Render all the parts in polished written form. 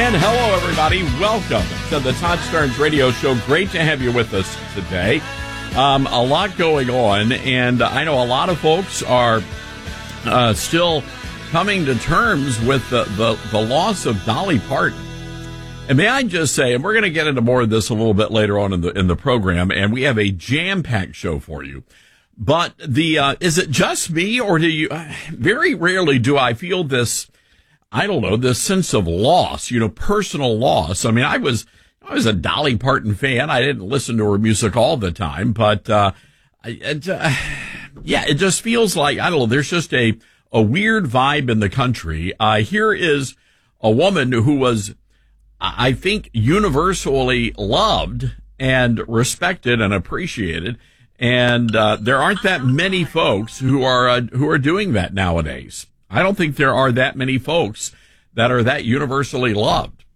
And hello, everybody. Welcome to the Todd Starnes Radio Show. Great to have you with us today. A lot going on, and I know a lot of folks are still coming to terms with the loss of Dolly Parton. And may I just say, and we're going to get into more of this a little bit later on in the program, and we have a jam-packed show for you. But is it just me, or do you? Very rarely do I feel this. I don't know, this sense of loss, personal loss. I mean, I was a Dolly Parton fan. I didn't listen to her music all the time, but it just feels like, I don't know, there's just a weird vibe in the country. Here is a woman who was, I think, universally loved and respected and appreciated. And there aren't that many folks who are doing that nowadays. I don't think there are that many folks that are that universally loved.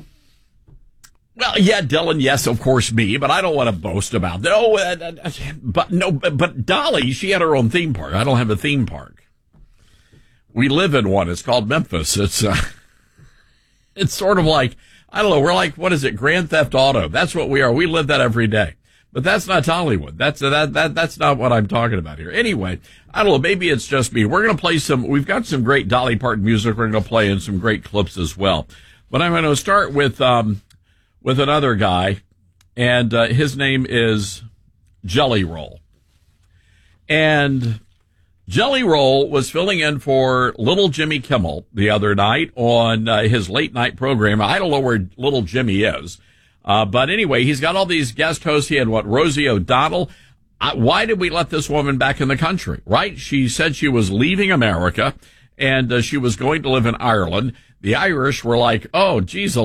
Well, yeah, Dylan, yes, of course, me, but I don't want to boast about that. But Dolly, she had her own theme park. I don't have a theme park. We live in one. It's called Memphis. It's sort of like, I don't know, we're like, what is it, Grand Theft Auto? That's what we are. We live that every day. But that's not Hollywood. That's not what I'm talking about here. Anyway, I don't know, maybe it's just me. We're going to play we've got some great Dolly Parton music we're going to play and some great clips as well. But I'm going to start with another guy, and his name is Jelly Roll. And Jelly Roll was filling in for Little Jimmy Kimmel the other night on his late night program. I don't know where Little Jimmy is. But anyway, he's got all these guest hosts. He had Rosie O'Donnell. Why did we let this woman back in the country, right? She said she was leaving America and she was going to live in Ireland. The Irish were like, oh, geez,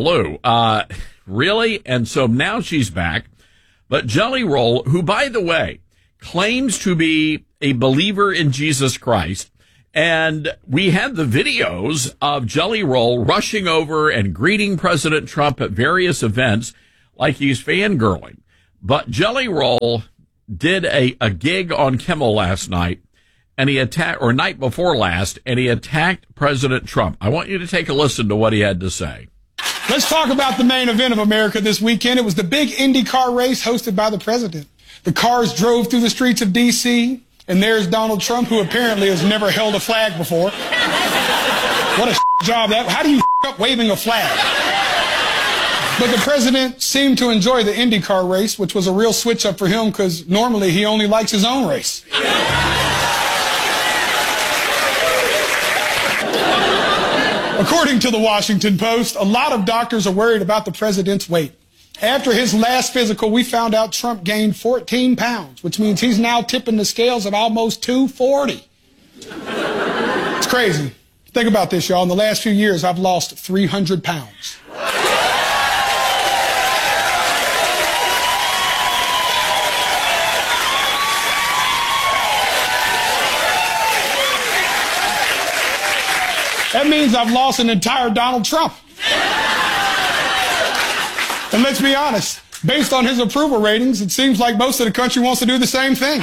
really? And so now she's back. But Jelly Roll, who, by the way, claims to be a believer in Jesus Christ. And we had the videos of Jelly Roll rushing over and greeting President Trump at various events like he's fangirling. But Jelly Roll did a gig on Kimmel last night, and night before last, and he attacked President Trump. I want you to take a listen to what he had to say. Let's talk about the main event of America this weekend. It was the big IndyCar race hosted by the president. The cars drove through the streets of D.C., and there's Donald Trump, who apparently has never held a flag before. What a job that. How do you up waving a flag? But the president seemed to enjoy the IndyCar race, which was a real switch up for him because normally he only likes his own race. According to the Washington Post, a lot of doctors are worried about the president's weight. After his last physical, we found out Trump gained 14 pounds, which means he's now tipping the scales at almost 240. It's crazy. Think about this, y'all. In the last few years, I've lost 300 pounds. That means I've lost an entire Donald Trump. And let's be honest, based on his approval ratings, it seems like most of the country wants to do the same thing.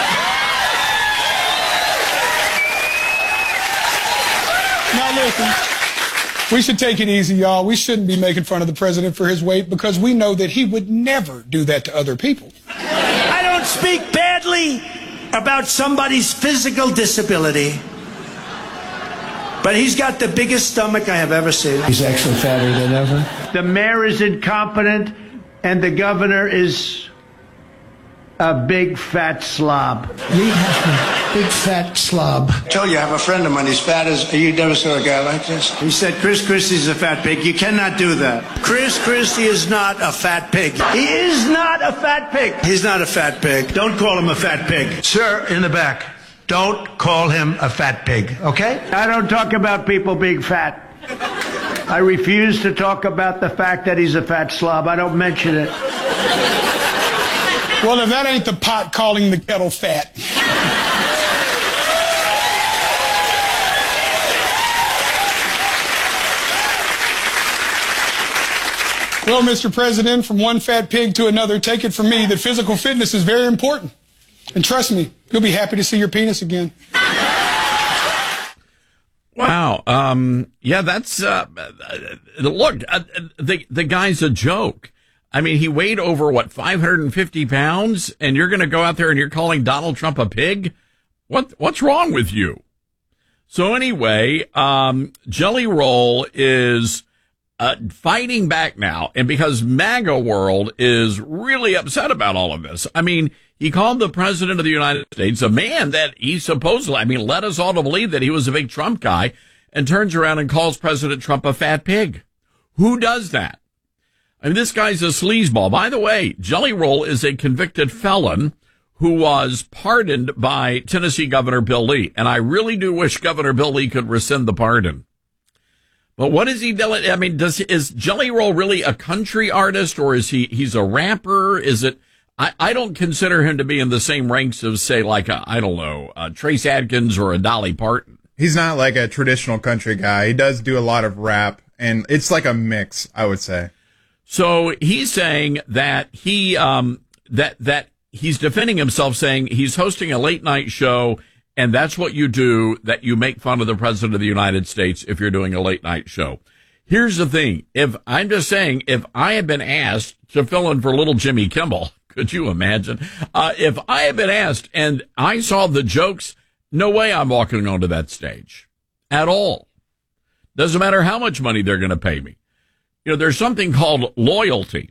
Now listen, we should take it easy, y'all. We shouldn't be making fun of the president for his weight because we know that he would never do that to other people. I don't speak badly about somebody's physical disability, but he's got the biggest stomach I have ever seen. He's actually fatter than ever. The mayor is incompetent, and the governor is a big fat slob. Lee Hoffman, big fat slob. I told you I have a friend of mine. He's fat as... You never saw a guy like this? He said Chris Christie's a fat pig. You cannot do that. Chris Christie is not a fat pig. He is not a fat pig. He's not a fat pig. Don't call him a fat pig. Sir, in the back, don't call him a fat pig, okay? I don't talk about people being fat. I refuse to talk about the fact that he's a fat slob. I don't mention it. Well, if that ain't the pot calling the kettle fat. Well, Mr. President, from one fat pig to another, take it from me that physical fitness is very important. And trust me, you'll be happy to see your penis again. Wow. Yeah, that's, look, the guy's a joke. I mean, he weighed over, 550 pounds, and you're going to go out there and you're calling Donald Trump a pig? What's wrong with you? So anyway, Jelly Roll is fighting back now, and because MAGA World is really upset about all of this. I mean, he called the president of the United States, a man that he supposedly, led us all to believe that he was a big Trump guy, and turns around and calls President Trump a fat pig. Who does that? I mean, this guy's a sleazeball. By the way, Jelly Roll is a convicted felon who was pardoned by Tennessee Governor Bill Lee. And I really do wish Governor Bill Lee could rescind the pardon. But what is he doing? I mean, is Jelly Roll really a country artist, or is he's a rapper? Is it, I don't consider him to be in the same ranks of, say, like, Trace Adkins or a Dolly Parton. He's not like a traditional country guy. He does do a lot of rap, and it's like a mix, I would say. So he's saying that that he's defending himself, saying he's hosting a late night show, and that's what you do, that you make fun of the president of the United States if you're doing a late night show. Here's the thing. If I had been asked to fill in for little Jimmy Kimmel, could you imagine? If I had been asked and I saw the jokes, no way I'm walking onto that stage at all. Doesn't matter how much money they're going to pay me. There's something called loyalty.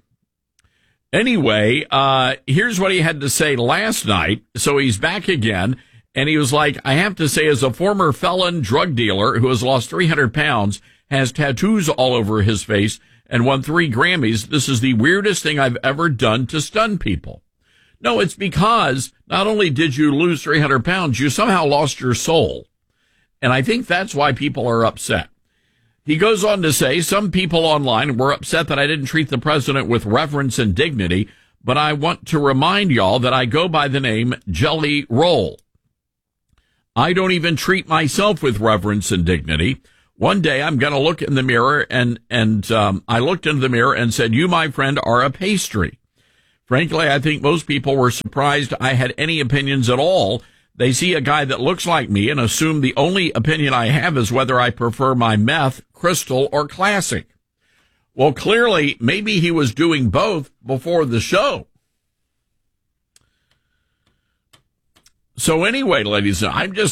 Anyway, here's what he had to say last night. So he's back again, and he was like, I have to say, as a former felon drug dealer who has lost 300 pounds, has tattoos all over his face, and won 3 Grammys, this is the weirdest thing I've ever done to stun people. No, it's because not only did you lose 300 pounds, you somehow lost your soul. And I think that's why people are upset. He goes on to say, some people online were upset that I didn't treat the president with reverence and dignity, but I want to remind y'all that I go by the name Jelly Roll. I don't even treat myself with reverence and dignity. One day I'm going to look in the mirror and I looked into the mirror and said, you, my friend, are a pastry. Frankly, I think most people were surprised I had any opinions at all. They see a guy that looks like me and assume the only opinion I have is whether I prefer my meth, crystal, or classic. Well, clearly, maybe he was doing both before the show. So anyway, ladies,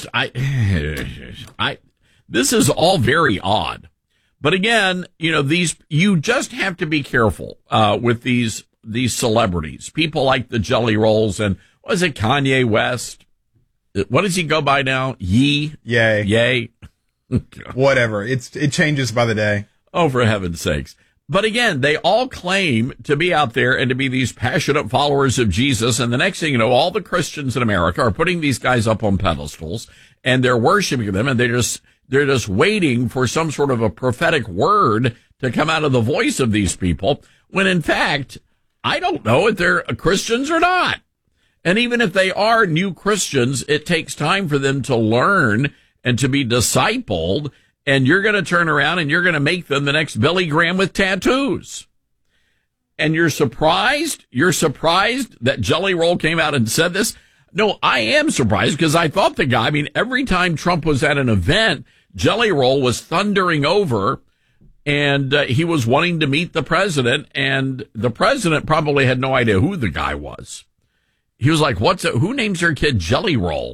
this is all very odd. But again, you just have to be careful, with these celebrities, people like the Jelly Rolls and, was it Kanye West? What does he go by now? Yay. Whatever. It changes by the day. Oh, for heaven's sakes. But again, they all claim to be out there and to be these passionate followers of Jesus. And the next thing you know, all the Christians in America are putting these guys up on pedestals and they're worshiping them, and they're just waiting for some sort of a prophetic word to come out of the voice of these people, when in fact, I don't know if they're Christians or not. And even if they are new Christians, it takes time for them to learn and to be discipled. And you're going to turn around and you're going to make them the next Billy Graham with tattoos. And you're surprised? You're surprised that Jelly Roll came out and said this? No, I am surprised, because I thought the guy, every time Trump was at an event, Jelly Roll was thundering over, and he was wanting to meet the president, and the president probably had no idea who the guy was. He was like, who names their kid Jelly Roll?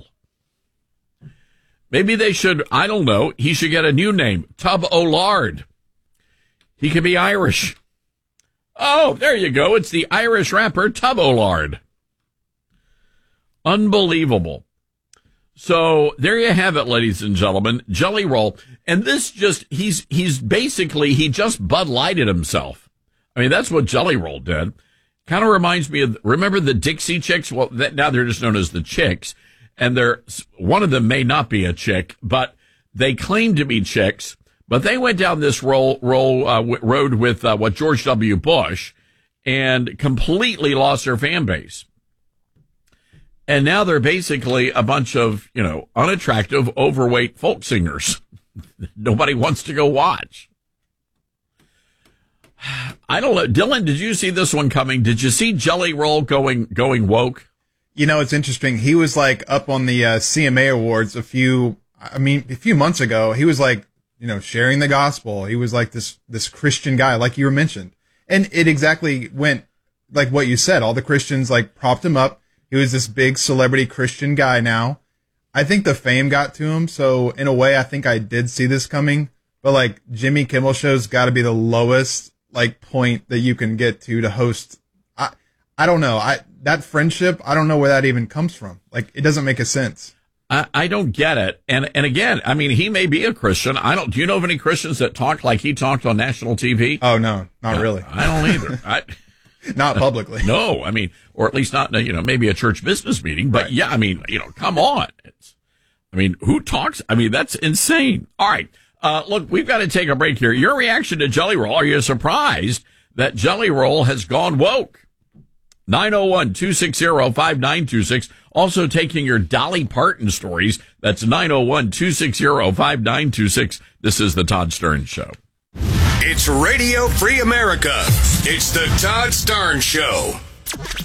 Maybe they should, I don't know, he should get a new name, Tub O'Lard. He could be Irish. Oh, there you go. It's the Irish rapper Tub O'Lard. Unbelievable. So there you have it, ladies and gentlemen, Jelly Roll. And this he just Bud Lighted himself. That's what Jelly Roll did. Kind of reminds me of, remember the Dixie Chicks? Well, now they're just known as the Chicks. And one of them may not be a chick, but they claim to be chicks. But they went down this road with George W. Bush and completely lost their fan base. And now they're basically a bunch of, unattractive, overweight folk singers. Nobody wants to go watch. I don't know. Dylan, did you see this one coming? Did you see Jelly Roll going woke? It's interesting. He was up on the CMA Awards a few I mean, a few months ago, he was like, you know, sharing the gospel. He was like this Christian guy, like you mentioned. And it exactly went like what you said. All the Christians like propped him up. He was this big celebrity Christian guy now. I think the fame got to him. So in a way, I think I did see this coming. But like Jimmy Kimmel Show's got to be the lowest like point that you can get to host. I don't know. That friendship, I don't know where that even comes from. Like, it doesn't make a sense. I don't get it. And again, I mean, he may be a Christian. Do you know of any Christians that talk like he talked on national TV? Oh, no, not really. I don't either. Not publicly. No, I mean, or at least not, you know, maybe a church business meeting, but right. Yeah, I mean, you know, come on. Who talks? I mean, that's insane. All right. Look, we've got to take a break here. Your reaction to Jelly Roll. Are you surprised that Jelly Roll has gone woke? 901-260-5926. Also taking your Dolly Parton stories. That's 901-260-5926. This is the Todd Stern Show. It's Radio Free America. It's the Todd Stern Show.